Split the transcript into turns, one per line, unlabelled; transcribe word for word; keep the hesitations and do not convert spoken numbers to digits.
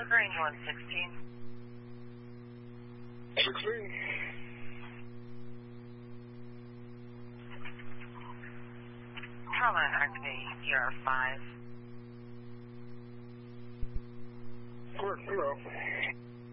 LaGrange one sixteen.
sixteen.
Caroline activate E R five.
Correct, zero.